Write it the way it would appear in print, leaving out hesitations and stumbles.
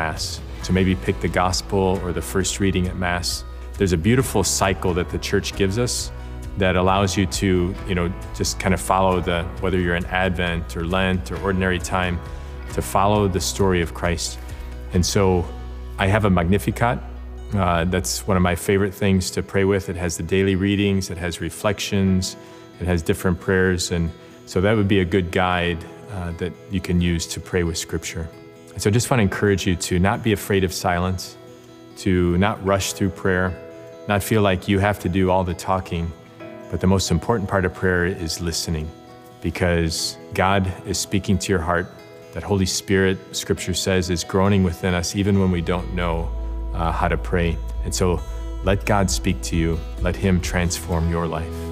Mass. So maybe pick the gospel or the first reading at Mass. There's a beautiful cycle that the church gives us that allows you to, just kind of follow whether you're in Advent or Lent or ordinary time, to follow the story of Christ. And so I have a Magnificat. That's one of my favorite things to pray with. It has the daily readings, it has reflections, it has different prayers. And so that would be a good guide that you can use to pray with Scripture. And so I just want to encourage you to not be afraid of silence, to not rush through prayer, not feel like you have to do all the talking. But the most important part of prayer is listening, because God is speaking to your heart. That Holy Spirit, Scripture says, is groaning within us even when we don't know how to pray. And so let God speak to you. Let Him transform your life.